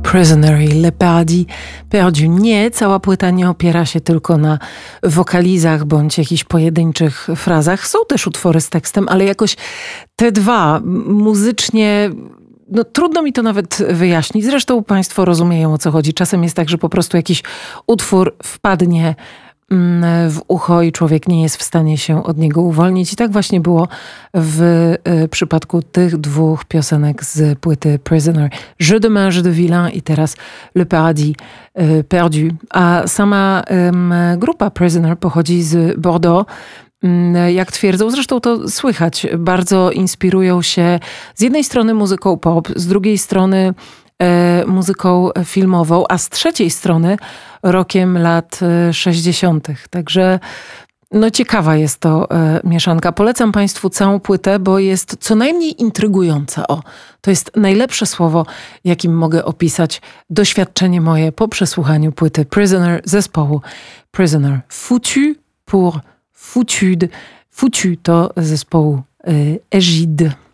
Prisoner i Le Paradis Perdu. Nie, cała płyta nie opiera się tylko na wokalizach bądź jakichś pojedynczych frazach. Są też utwory z tekstem, ale jakoś te dwa muzycznie... No, trudno mi to nawet wyjaśnić. Zresztą państwo rozumieją, o co chodzi. Czasem jest tak, że po prostu jakiś utwór wpadnie w ucho i człowiek nie jest w stanie się od niego uwolnić. I tak właśnie było w przypadku tych dwóch piosenek z płyty Prisoner. Je de main, je de vilain i teraz Le Paradis Perdu. A sama grupa Prisoner pochodzi z Bordeaux. Jak twierdzą, zresztą to słychać, bardzo inspirują się z jednej strony muzyką pop, z drugiej strony muzyką filmową, a z trzeciej strony rockiem lat 60. Także no ciekawa jest to mieszanka. Polecam państwu całą płytę, bo jest co najmniej intrygująca. O, to jest najlepsze słowo, jakim mogę opisać doświadczenie moje po przesłuchaniu płyty Prisoner zespołu Prisoner. Foutu pour Foutude. Foutu to zespołu Egide.